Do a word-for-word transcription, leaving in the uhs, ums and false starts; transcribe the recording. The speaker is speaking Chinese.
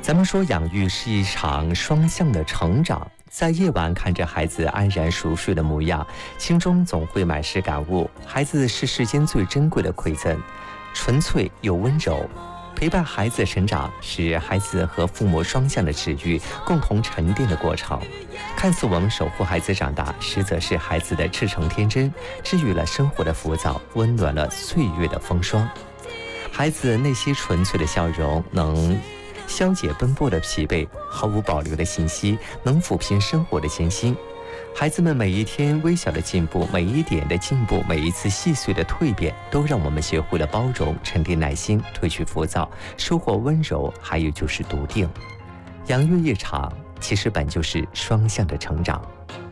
咱们说养育是一场双向的成长，在夜晚看着孩子安然熟睡的模样，心中总会满是感悟。孩子是世间最珍贵的馈赠，纯粹又温柔。陪伴孩子成长，是孩子和父母双向的治愈、共同沉淀的过程。看似我们守护孩子长大，实则是孩子的赤诚天真，治愈了生活的浮躁，温暖了岁月的风霜。孩子那些纯粹的笑容，能消解奔波的疲惫，毫无保留的信息，能抚平生活的艰辛。孩子们每一天微小的进步，每一点的进步，每一次细碎的蜕变，都让我们学会了包容，沉淀耐心，褪去浮躁，收获温柔，还有就是笃定。养育一场，其实本就是双向的成长。